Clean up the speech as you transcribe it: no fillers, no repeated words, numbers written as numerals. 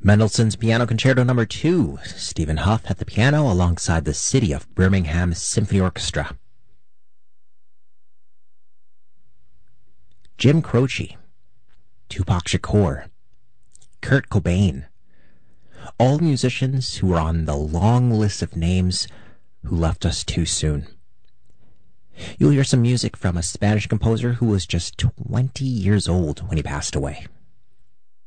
Mendelssohn's Piano Concerto No. 2, Stephen Hough at the piano alongside the City of Birmingham Symphony Orchestra. Jim Croce, Tupac Shakur, Kurt Cobain, all musicians who were on the long list of names who left us too soon. You'll hear some music from a Spanish composer who was just 20 years old when he passed away.